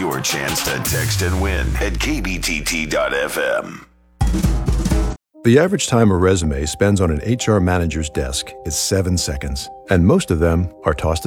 your chance to text and win at kbtt.fm. The average time a resume spends on an HR manager's desk is 7 seconds, and most of them are tossed